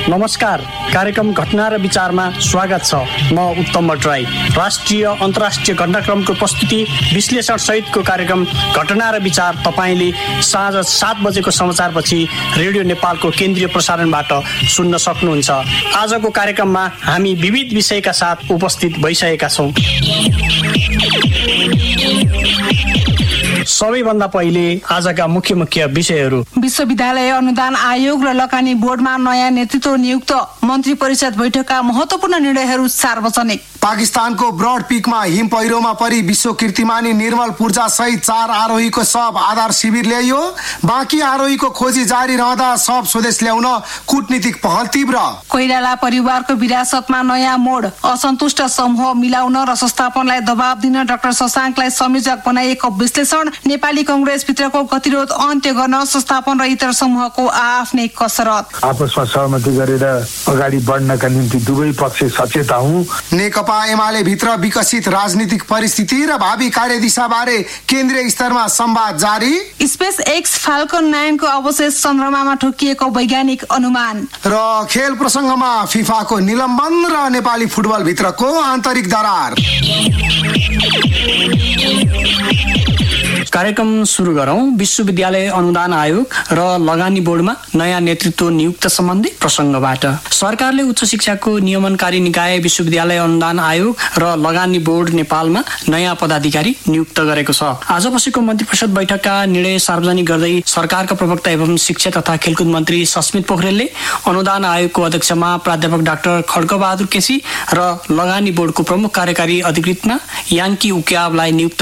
नमस्कार, कार्यक्रम घटना र विचारमा स्वागत छ। म उत्तम भट्टराई। राष्ट्रिय अन्तर्राष्ट्रिय घटनाक्रमको प्रस्तुति विश्लेषण सहितको कार्यक्रम घटना र विचार तपाईले साँझ 7 बजेको समाचारपछि रेडियो नेपालको केन्द्रीय प्रसारणबाट सुन्न सक्नुहुन्छ। आजको कार्यक्रममा हामी विविध विषयका साथ उपस्थित भइसकेका छौँ। सबैभन्दा पहिले आजका मुख्य विषयहरू। विश्वविद्यालय अनुदान आयोग र लगानी बोर्डमा नयाँ नेतृत्व नियुक्त। मन्त्री परिषद बैठकका महत्वपूर्ण निर्णयहरू सार्वजनिक। पाकिस्तानको ब्रड पिकमा हिम पहिरोमा परि विश्व कीर्तिमानी निर्मल पूर्जा सहित 4 आरोहीको शव आधार शिविर ल्याइयो। बाँकी आरोहीको खोजी जारी रहँदा शव स्वदेश ल्याउन कूटनीतिक पहल तीव्र। कोइराला परिवारको विरासतमा नयाँ मोड। असन्तुष्ट समूह मिलाउन र संस्थापनलाई दबाब दिन डाक्टर शशाङ्कलाई संयोजक बनाइएको विश्लेषण। नेपाली कंग्रेस भित्रको गतिरोध अन्त्य गर्न संस्थापन र इतर समूहको आफ्नै कसरत। आपसमा सहमति गरेर अगाडि बढ्नका निम्ति दुवै पक्ष सचेत हुन्। नेकपा एमाले भित्र विकसित राजनीतिक परिस्थिति र भावी कार्यदिशा बारे केन्द्रीय स्तरमा संवाद जारी। स्पेस एक्स फाल्कन 9 को अवशेष चन्द्रमामा ठोकिएको वैज्ञानिक अनुमान। र खेल प्रसङ्गमा फिफाको निलम्बन र नेपाली फुटबल भित्रको आन्तरिक दरार। कार्यक्रम सुरु गरौं। विश्वविद्यालय अनुदान आयोग र लगानी बोर्डमा नयाँ नेतृत्व नियुक्त सम्बन्धी प्रसङ्गबाट। सरकारले उच्च शिक्षाको नियमनकारी निकाय विश्वविद्यालय अनुदान आयोग र लगानी बोर्ड नेपालमा नयाँ पदाधिकारी नियुक्त गरेको छ। आज बसेको मन्त्री परिषद बैठकका निर्णय सार्वजनिक गर्दै सरकारका प्रवक्ता एवं शिक्षा तथा खेलकुद मन्त्री सस्मित पोखरेलले अनुदान आयोगको अध्यक्षमा प्राध्यापक डाक्टर खड्गबहादुर केसी र लगानी बोर्डको प्रमुख कार्यकारी अधिकृतमा याङ्की उक्यावलाई नियुक्त